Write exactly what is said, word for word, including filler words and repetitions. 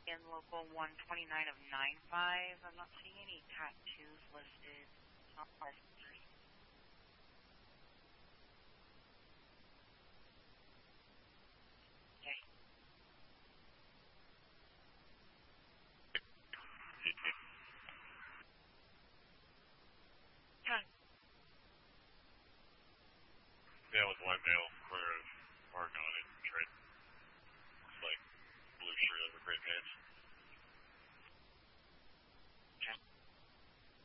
In local one twenty-nine of nine five, I'm not seeing any tattoos listed. Not officers. Okay. Okay. Yeah, with white male, clear of Argon and Trade.